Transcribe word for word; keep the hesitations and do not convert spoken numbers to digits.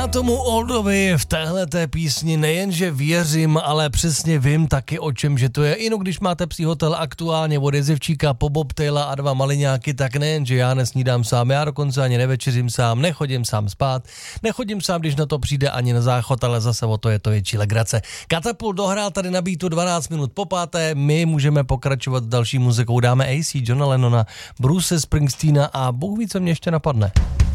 Já tomu Oldovi v téhleté písni nejenže věřím, ale přesně vím taky, o čem že to je. Ino když máte psí hotel aktuálně od jezevčíka po bobtaila a dva maliňáky, tak nejenže já nesnídám sám, já dokonce ani nevečeřím sám, nechodím sám spát, nechodím sám, když na to přijde ani na záchod, ale zase o to je to větší legrace. Katapult dohrál tady na beatu dvanáct minut po páté, my můžeme pokračovat další muzikou, dáme A C, Johna Lennona, Bruce Springsteena a Bůh ví, co mě ještě napadne.